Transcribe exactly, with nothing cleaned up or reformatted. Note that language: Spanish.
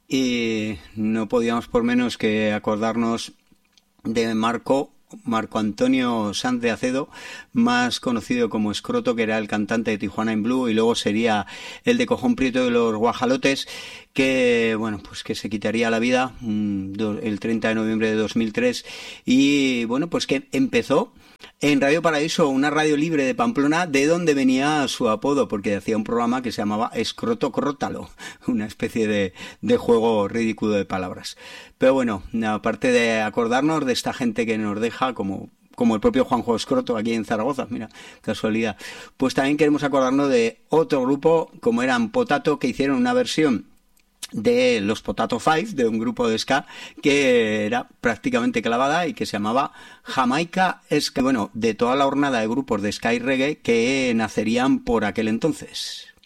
Y no podíamos por menos que acordarnos de Marco, Marco Antonio Sanz de Acedo, más conocido como Escroto, que era el cantante de Tijuana in Blue, y luego sería el de Cojón Prieto de los Guajalotes, que bueno, pues que se quitaría la vida el treinta de noviembre de dos mil tres, y bueno, pues que empezó en Radio Paraíso, una radio libre de Pamplona, de donde venía su apodo, porque hacía un programa que se llamaba Escroto Crótalo, una especie de, de juego ridículo de palabras. Pero bueno, aparte de acordarnos de esta gente que nos deja, como, como el propio Juanjo Escroto aquí en Zaragoza, mira, casualidad, pues también queremos acordarnos de otro grupo, como eran Potato, que hicieron una versión de los Potato Five, de un grupo de ska que era prácticamente clavada y que se llamaba Jamaica Ska, bueno, de toda la hornada de grupos de ska y reggae que nacerían por aquel entonces.